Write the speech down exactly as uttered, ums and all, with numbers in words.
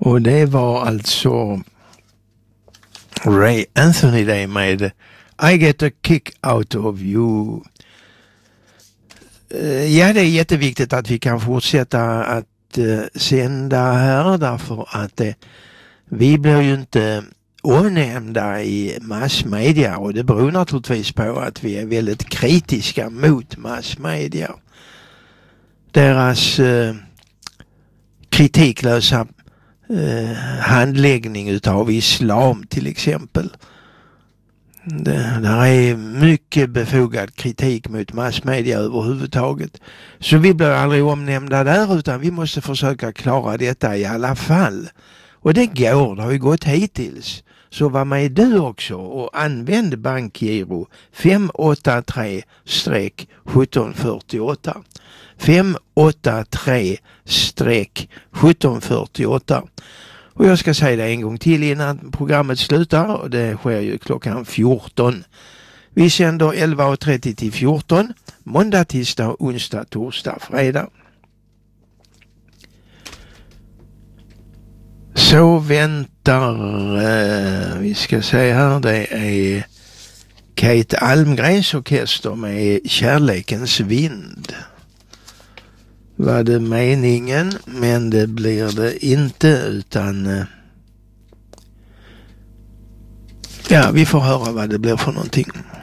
Och det var alltså Ray Anthony Day med I Get a Kick Out of You. Ja, det är jätteviktigt att vi kan fortsätta att uh, sända här, därför att uh, vi blir ju inte omnämnda i massmedia, och det beror naturligtvis på att vi är väldigt kritiska mot massmedia. Deras uh, kritiklösa uh, handläggning utav islam till exempel. Det där är mycket befogad kritik mot massmedia överhuvudtaget. Så vi blir aldrig omnämnda där, utan vi måste försöka klara detta i alla fall. Och det går, det har ju gått hittills. Så var med du också och använd bankgiro fem åtta tre sjutton fyrtioåtta. fem åtta tre sjutton fyrtioåtta. Och jag ska säga det en gång till innan programmet slutar, och det sker ju klockan fjorton. Vi sänder elva trettio till fjorton, måndag, tisdag, onsdag, torsdag, fredag. Så väntar, eh, vi ska se här, det är Kate Almgrens orkester med Kärlekens vind. Var det meningen, men det blir det inte, utan eh, ja, vi får höra vad det blir för någonting.